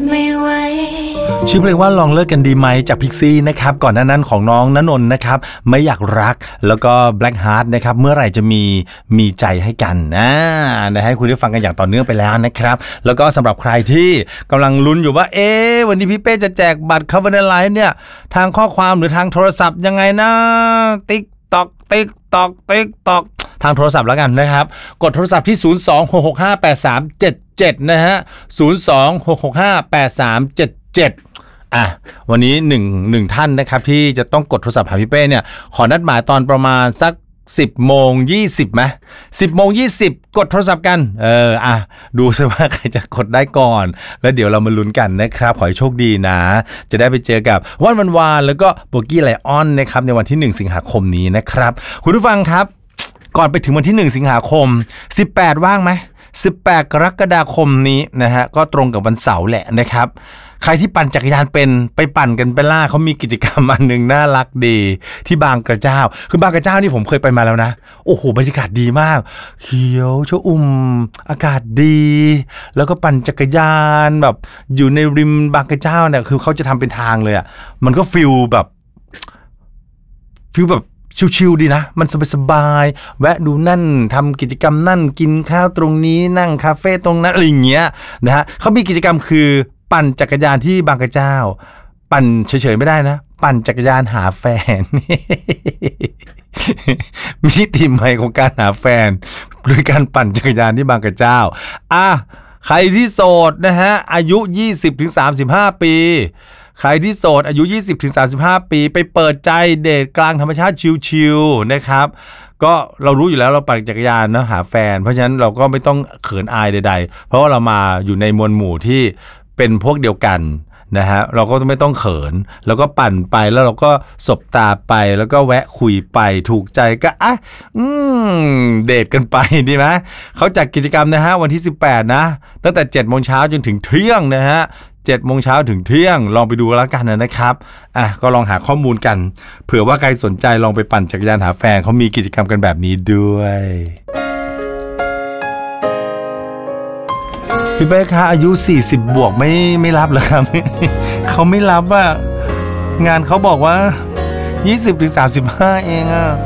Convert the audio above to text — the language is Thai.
ไม่ไหวชื่อเพลงว่าลองเลิกกันดีไหมจากพิกซี่นะครับก่อนหน้านั้นของน้องณนนท์นะครับไม่อยากรักแล้วก็ Black Heart นะครับเมื่อไหร่จะมีใจให้กันให้คุณได้ฟังกันอย่างต่อเนื่องไปแล้วนะครับแล้วก็สำหรับใครที่กำลังลุ้นอยู่ว่าวันนี้พี่เป้จะแจกบัตรเข้ามาในไลฟ์เนี่ยทางข้อความหรือทางโทรศัพท์ยังไงนะติ๊กตอกติ๊กตอกติ๊กตอกทางโทรศัพท์แล้วกันนะครับกดโทรศัพท์ที่026658377นะฮะ026658377วันนี้หนึ่งท่านนะครับที่จะต้องกดโทรศัพท์หาพี่เป้เนี่ยขอนัดหมายตอนประมาณสัก10:20ไหม10:20กดโทรศัพท์กันดูซิว่าใครจะกดได้ก่อนแล้วเดี๋ยวเรามาลุ้นกันนะครับขอให้โชคดีนะจะได้ไปเจอกับวันแล้วก็โบกี้ไลออนนะครับในวันที่1สิงหาคมนี้นะครับคุณผู้ฟังครับก่อนไปถึงวันที่1สิงหาคม18ว่างไหม18กรกฎาคมนี้นะฮะก็ตรงกับวันเสาร์แหละนะครับใครที่ปั่นจักรยานเป็นไปปั่นกันไปล่าเขามีกิจกรรมอันนึงน่ารักดีที่บางกระเจ้าคือบางกระเจ้านี่ผมเคยไปมาแล้วนะโอ้โหบรรยากาศดีมากเขียวชอุ่มอากาศดีแล้วก็ปั่นจักรยานแบบอยู่ในริมบางกระเจ้าเนี่ยคือเขาจะทำเป็นทางเลยอ่ะมันก็ฟิลแบบชิลๆดีนะมันสบายๆแวะดูนั่นทำกิจกรรมนั่นกินข้าวตรงนี้นั่งคาเฟ่ตรงนั้นอะไรอย่างเงี้ยนะฮะเขามีกิจกรรมคือปั่นจักรยานที่บางกระเจ้าปั่นเฉยๆไม่ได้นะปั่นจักรยานหาแฟน มีทีมใหม่ของการหาแฟนโดยการปั่นจักรยานที่บางกระเจ้าใครที่โสดนะฮะอายุ 20-35 ปีใครที่โสดอายุ 20-35 ปีไปเปิดใจเดทกลางธรรมชาติชิลๆนะครับก็เรารู้อยู่แล้วเราปั่นจักรยานนะหาแฟนเพราะฉะนั้นเราก็ไม่ต้องเขินอายใดๆเพราะว่าเรามาอยู่ในมวลหมู่ที่เป็นพวกเดียวกันนะฮะเราก็ไม่ต้องเขินแล้วก็ปั่นไปแล้วเราก็สบตาไปแล้วก็แวะคุยไปถูกใจก็เดทกันไปดีไหมเขาจัดกิจกรรมนะฮะวันที่18นะตั้งแต่ 7:00 นจนถึงเที่ยงนะฮะ7:00 นถึงเที่ยงลองไปดูแล้วกันนะครับก็ลองหาข้อมูลกันเผื่อว่าใครสนใจลองไปปั่นจักรยานหาแฟนเขามีกิจกรรมกันแบบนี้ด้วยพี่เป้คะอายุ40บวกไม่รับเหรอครับ เขาไม่รับงานเขาบอกว่า20-35เอง